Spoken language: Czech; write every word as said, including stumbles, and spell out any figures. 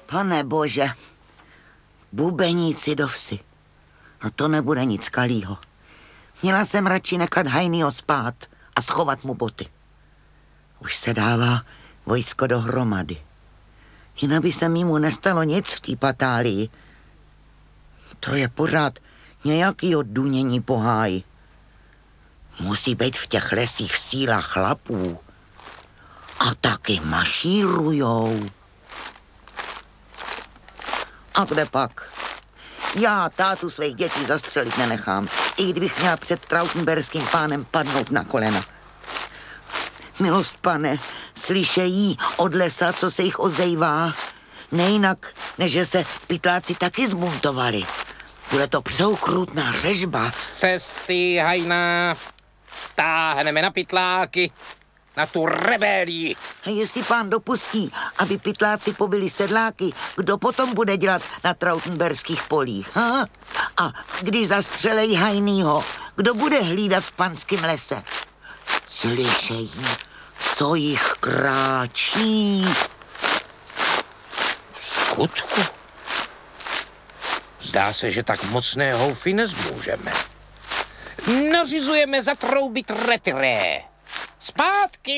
Pane bože, bubeníci do vsi. No to nebude nic kalýho. Měla jsem radši nechat Hajnýho spát a schovat mu boty. Už se dává vojsko dohromady. Jinak by se mu nestalo nic v té patálii. To je pořád nějaký oddunění po háji. Musí být v těch lesích síla chlapů. A taky mašírujou. A kde pak? Já tátu svých dětí zastřelit nenechám, i kdybych měla před trautenberským pánem padnout na kolena. Milost, pane, slyšejí od lesa, co se jich ozejvá. Nejinak, než že se pytláci taky zbuntovali. Bude to přeukrutná řežba. Z cesty, Hajná, táhneme na pytláky, na tu rebelii. A jestli pán dopustí, aby pytláci pobili sedláky, kdo potom bude dělat na trautenberských polích? Ha? A když zastřelejí Hajnýho, kdo bude hlídat v panském lese? Slyšejí, co jich kráčí. V skutku? Zdá se, že tak mocné houfy nezmůžeme. Nařizujeme zatroubit retiré. Zpátky!